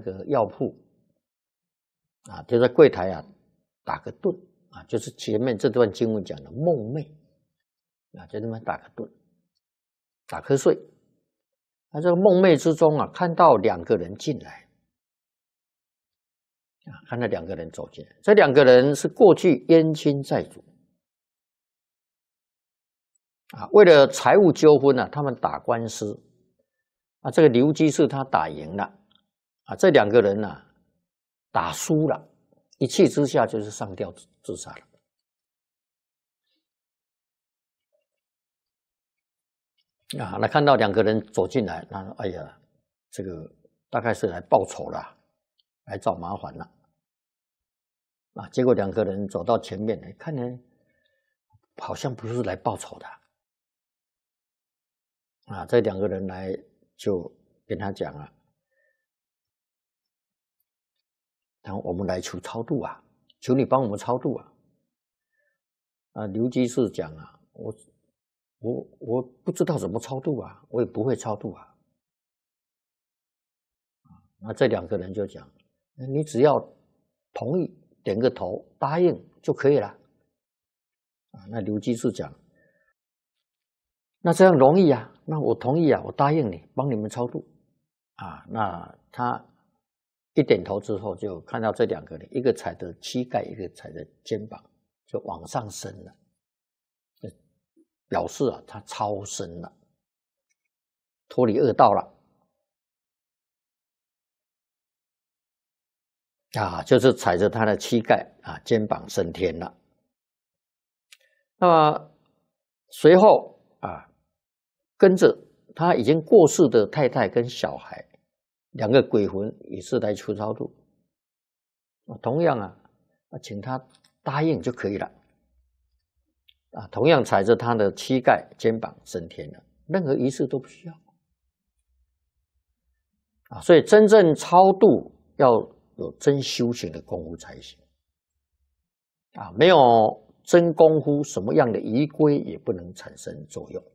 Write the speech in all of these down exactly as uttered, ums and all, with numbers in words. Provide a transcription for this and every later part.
个药铺啊，就在柜台啊打个盹啊，就是前面这段经文讲的梦寐啊，就那么打个盹，打瞌睡。那这个梦寐之中啊，看到两个人进来啊，看到两个人走进来，这两个人是过去冤亲债主啊，为了财务纠纷啊，他们打官司啊，这个刘基士他打赢了啊，这两个人呢、啊、打输了，一气之下就是上吊自杀了。啊，那看到两个人走进来，那哎呀，这个大概是来报仇了，来找麻烦了。啊，结果两个人走到前面来看呢，好像不是来报仇的。啊，这两个人来就跟他讲了，然后我们来求超度啊，求你帮我们超度啊。啊，刘基士讲啊，我我我不知道怎么超度啊，我也不会超度啊。那这两个人就讲，你只要同意，点个头，答应就可以了。啊，那刘基士讲，那这样容易啊，那我同意啊，我答应你，帮你们超度。啊，那他一点头之后，就看到这两个人，一个踩着膝盖，一个踩着肩膀，就往上升了，表示啊，他超生了，脱离恶道了。啊，就是踩着他的膝盖啊，肩膀升天了。那么随后啊，跟着他已经过世的太太跟小孩两个鬼魂也是来求超度，同样啊，请他答应就可以了。啊，同样踩着他的膝盖、肩膀升天了，任何仪式都不需要。啊，所以真正超度要有真修行的功夫才行。啊，没有真功夫，什么样的仪规也不能产生作用。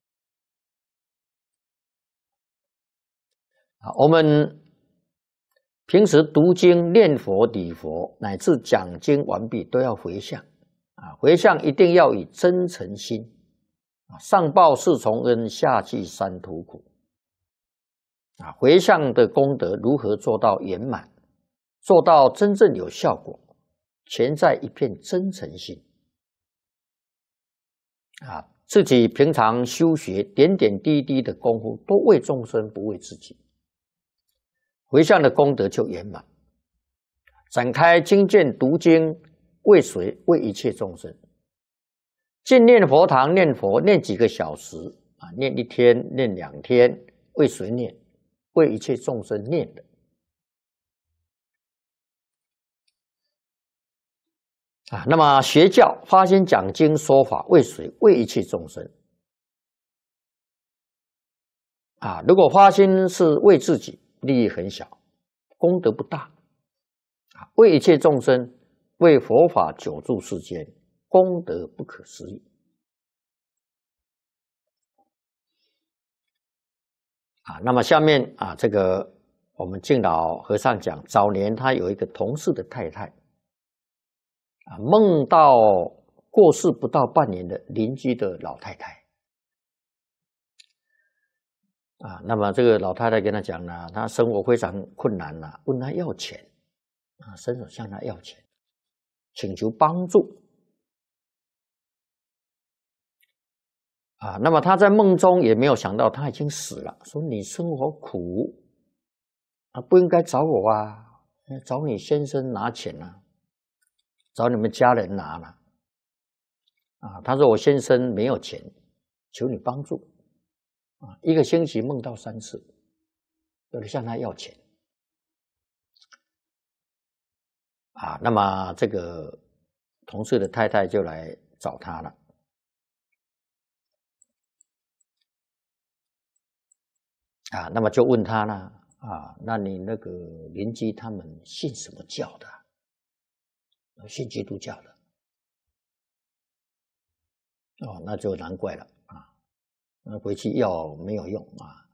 啊，我们平时读经、念佛、礼佛，乃至讲经完毕，都要回向。啊，回向一定要以真诚心。啊，上报四重恩，下济三途苦。啊，回向的功德如何做到圆满，做到真正有效果，全在一片真诚心。啊，自己平常修学点点滴滴的功夫，都为众生，不为自己，回向的功德就圆满。展开经卷读经，为谁？为一切众生。进念佛堂念佛，念几个小时啊？念一天，念两天，为谁念？为一切众生念的。啊，那么学教发心讲经说法，为谁？为一切众生。啊，如果发心是为自己，利益很小，功德不大。啊，为一切众生，为佛法久住世间，功德不可思议。啊，那么下面啊，这个我们敬老和尚讲，早年他有一个同事的太太，啊，梦到过世不到半年的邻居的老太太。啊，那么这个老太太跟他讲呢，她生活非常困难了，问他要钱，啊，伸手向他要钱，请求帮助。啊，那么他在梦中也没有想到他已经死了，说你生活苦，啊，不应该找我啊，找你先生拿钱啊，找你们家人拿了。啊，他说我先生没有钱，求你帮助。啊，一个星期梦到三次，有人向他要钱。啊，那么这个同事的太太就来找他了。啊，那么就问他呢，啊，那你那个邻居他们信什么教的？信基督教的。哦，那就难怪了啊，那回去要没有用啊。